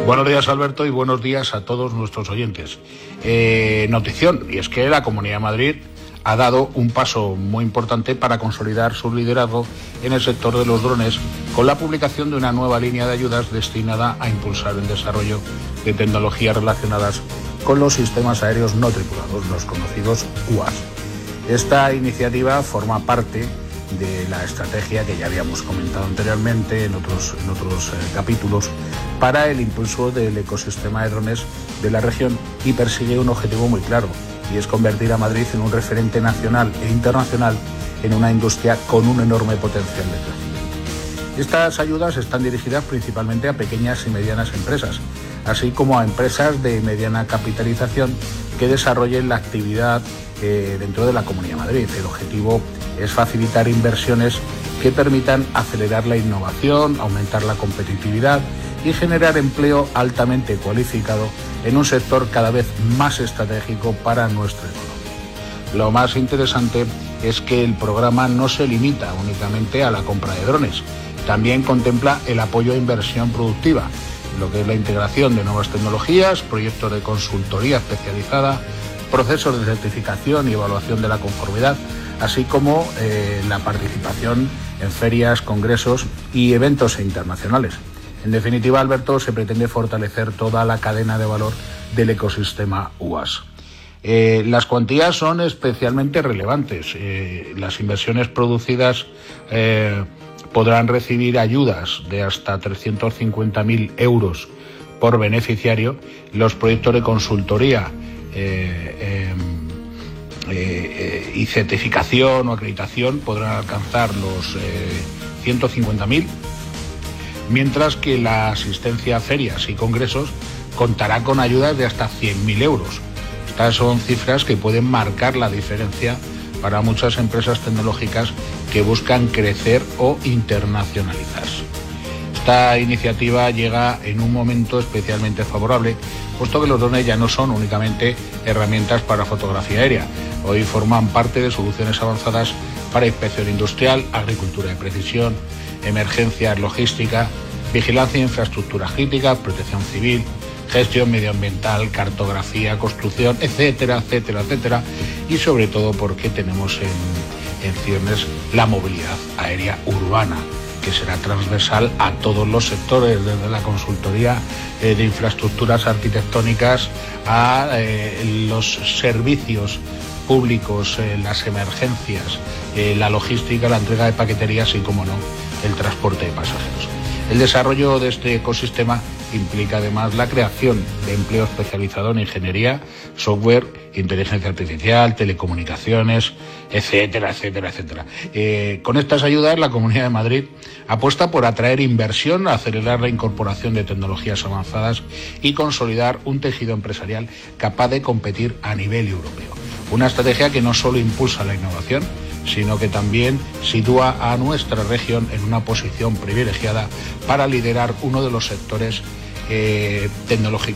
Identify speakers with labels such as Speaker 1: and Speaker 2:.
Speaker 1: Buenos días, Alberto, y buenos días a todos nuestros oyentes. Notición, y es que la Comunidad de Madrid ha dado un paso muy importante para consolidar su liderazgo en el sector de los drones con la publicación de una nueva línea de ayudas destinada a impulsar el desarrollo de tecnologías relacionadas con los sistemas aéreos no tripulados, los conocidos UAS. Esta iniciativa forma parte de la estrategia que ya habíamos comentado anteriormente en otros capítulos para el impulso del ecosistema de drones de la región y persigue un objetivo muy claro, y es convertir a Madrid en un referente nacional e internacional en una industria con un enorme potencial de crecimiento. Estas ayudas están dirigidas principalmente a pequeñas y medianas empresas, así como a empresas de mediana capitalización que desarrollen la actividad dentro de la Comunidad de Madrid. El objetivo es facilitar inversiones que permitan acelerar la innovación, aumentar la competitividad y generar empleo altamente cualificado en un sector cada vez más estratégico para nuestra economía. Lo más interesante es que el programa no se limita únicamente a la compra de drones, también contempla el apoyo a inversión productiva, lo que es la integración de nuevas tecnologías, proyectos de consultoría especializada, procesos de certificación y evaluación de la conformidad, así como la participación en ferias, congresos y eventos internacionales. En definitiva, Alberto, se pretende fortalecer toda la cadena de valor del ecosistema UAS. Las cuantías son especialmente relevantes. Las inversiones producidas podrán recibir ayudas de hasta 350.000 euros por beneficiario. Los proyectos de consultoría y certificación o acreditación podrán alcanzar los 150.000, mientras que la asistencia a ferias y congresos contará con ayudas de hasta 100.000 euros. Estas son cifras que pueden marcar la diferencia para muchas empresas tecnológicas que buscan crecer o internacionalizarse. Esta iniciativa llega en un momento especialmente favorable, puesto que los drones ya no son únicamente herramientas para fotografía aérea. Hoy forman parte de soluciones avanzadas para inspección industrial, agricultura de precisión, emergencias, logística, vigilancia de infraestructuras críticas, protección civil, gestión medioambiental, cartografía, construcción, etcétera, etcétera, etcétera, y sobre todo porque tenemos en ciernes la movilidad aérea urbana, que será transversal a todos los sectores, desde la consultoría de infraestructuras arquitectónicas a los servicios públicos, las emergencias, la logística, la entrega de paqueterías y, como no, el transporte de pasajeros. El desarrollo de este ecosistema implica además la creación de empleo especializado en ingeniería, software, inteligencia artificial, telecomunicaciones, etcétera, etcétera, etcétera. Con estas ayudas, la Comunidad de Madrid apuesta por atraer inversión, acelerar la incorporación de tecnologías avanzadas y consolidar un tejido empresarial capaz de competir a nivel europeo. Una estrategia que no solo impulsa la innovación, sino que también sitúa a nuestra región en una posición privilegiada para liderar uno de los sectores tecnológicos